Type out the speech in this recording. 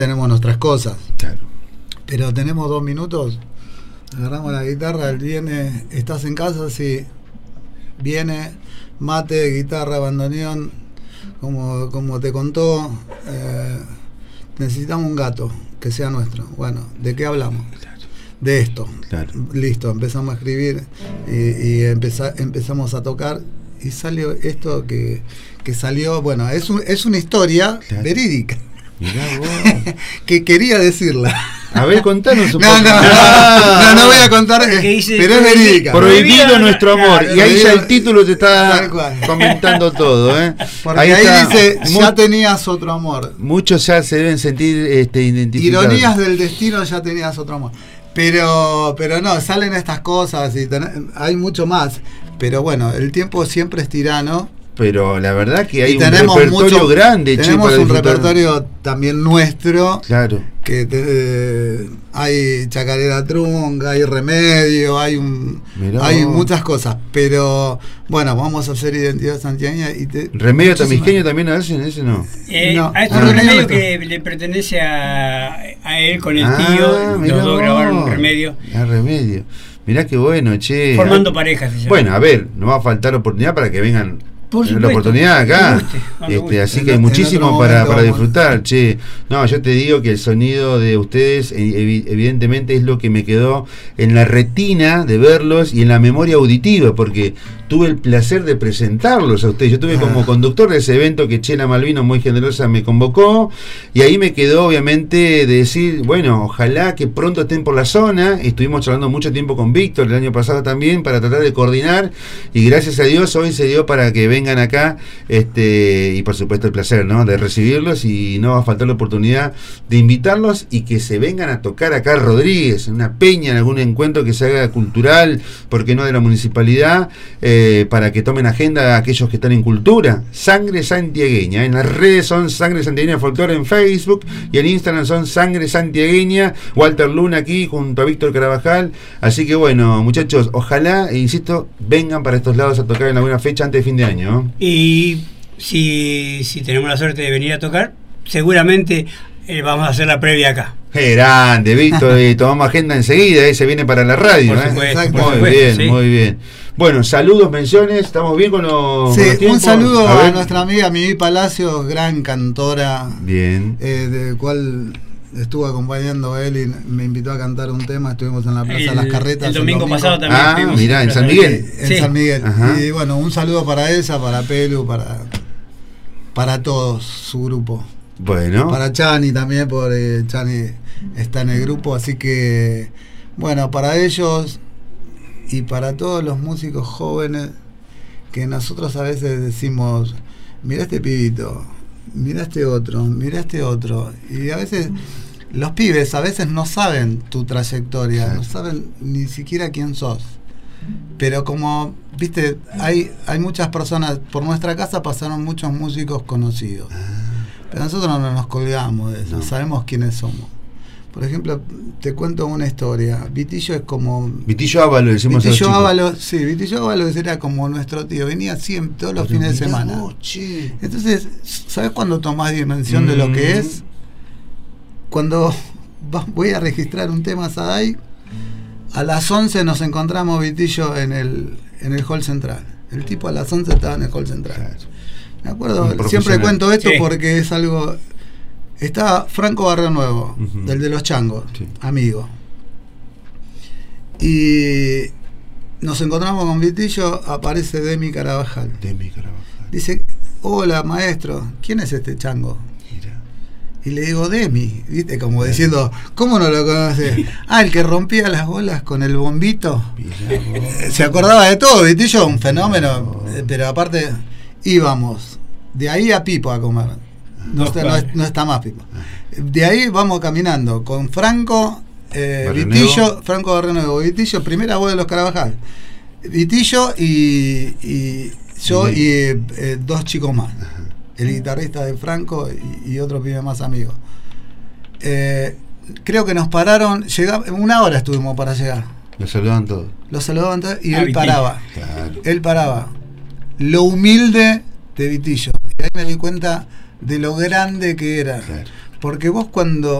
tenemos nuestras cosas. Claro. Pero tenemos 2 minutos, agarramos la guitarra, él viene, ¿estás en casa? Sí. Viene, mate, guitarra, bandoneón, como te contó, necesitamos un gato que sea nuestro. Bueno, ¿de qué hablamos? Claro. De esto. Claro. Listo, empezamos a escribir y empezamos a tocar y salió esto que salió, bueno, es una historia verídica. Mirá vos. Que quería decirla. A ver, contanos un No, poco. no voy a contar, pero es verídica. Prohibido nuestro amor. Claro, y ahí ya prohibido. el título te está Tal cual. comentando todo, ¿eh? Porque ahí está. dice, ya tenías otro amor. Muchos ya se deben sentir identificados. Ironías del destino, ya tenías otro amor. Pero no, salen estas cosas y hay mucho más. Pero bueno, el tiempo siempre es tirano. Pero la verdad que hay Y un repertorio grande. Tenemos para un disfrutar. repertorio también nuestro. Claro. Que hay chacarera trunca, hay remedio, hay muchas cosas. Pero bueno, vamos a hacer identidad santiagueña. ¿Remedio tamisqueño también hacen? ¿Ese no? No, a un remedio que le pertenece a él con el tío. Los dos grabaron un remedio. Remedio. Mirá qué bueno, che. Formando parejas. Bueno, a ver, nos va a faltar oportunidad para que vengan. Por la supuesto, oportunidad acá, así que hay muchísimo para disfrutar, che. No, yo te digo que el sonido de ustedes evidentemente es lo que me quedó en la retina de verlos y en la memoria auditiva, porque tuve el placer de presentarlos a ustedes. Yo estuve como conductor de ese evento que Chela Malvino muy generosa me convocó, y ahí me quedó obviamente de decir, bueno, ojalá que pronto estén por la zona. Estuvimos charlando mucho tiempo con Víctor el año pasado también para tratar de coordinar, y gracias a Dios hoy se dio para que vengan acá, y por supuesto el placer, ¿no?, de recibirlos, y no va a faltar la oportunidad de invitarlos y que se vengan a tocar acá a Rodríguez, en una peña, en algún encuentro que se haga cultural, porque no de la municipalidad, para que tomen agenda a aquellos que están en cultura. Sangre Santiagueña, en las redes son Sangre Santiagueña Folclore en Facebook, y en Instagram son Sangre Santiagueña, Walter Luna aquí junto a Víctor Carabajal. Así que bueno, muchachos, ojalá, insisto, vengan para estos lados a tocar en alguna fecha antes de fin de año, ¿no? Y si tenemos la suerte de venir a tocar, seguramente vamos a hacer la previa acá. Grande, Víctor, tomamos agenda enseguida, se viene para la radio. Por supuesto, muy bien, sí. Muy bien. Bueno, saludos, menciones, ¿estamos bien con los un saludo a nuestra amiga Mimi Palacios, gran cantora. Bien. Del cual estuvo acompañando a él y me invitó a cantar un tema. Estuvimos en la Plaza de las Carretas el domingo pasado también. Mirá, en San Miguel. En San Miguel. Ajá. Y bueno, un saludo para ella, para Pelu, para todos su grupo. Bueno. Para Chani también, porque Chani está en el grupo, así que bueno, para ellos y para todos los músicos jóvenes que nosotros a veces decimos, mirá este pibito, mirá este otro, y a veces los pibes a veces no saben tu trayectoria, no saben ni siquiera quién sos, pero como viste, hay muchas personas, por nuestra casa pasaron muchos músicos conocidos, pero nosotros no nos colgamos de eso, sabemos quiénes somos. Por ejemplo, te cuento una historia. Vitillo es como... Vitillo Ábalos, decimos Vitillo Ábalos, sí, Vitillo Ábalos era como nuestro tío. Venía siempre, todos los fines de semana. Entonces, ¿sabes cuándo tomás dimensión de lo que es? Cuando voy a registrar un tema Sadai, a las 11 nos encontramos Vitillo en el hall central. El tipo a las 11 estaba en el hall central. Me acuerdo, siempre cuento esto porque es algo... Estaba Franco Barrio Nuevo, del de los Changos, amigo. Y nos encontramos con Vitillo, aparece Demi Carabajal. Dice, hola maestro, ¿quién es este chango? Mira. Y le digo, Demi, ¿viste? Como diciendo, ¿cómo no lo conoces? El que rompía las bolas con el bombito. Se acordaba de todo, Vitillo, un fenómeno. Pero aparte, íbamos de ahí a Pipo a comer. No está más Pipo. De ahí vamos caminando con Franco, Vitillo, Franco Barrio Nuevo, Vitillo, primera voz de los Carabajal, Vitillo y yo y dos chicos más, el guitarrista de Franco y otro pibe más amigo. Creo que nos pararon, una hora estuvimos para llegar. Lo saludaban todos. Y él paraba. Claro. Él paraba. Lo humilde de Vitillo. Y ahí me di cuenta de lo grande que era. Claro. Porque vos cuando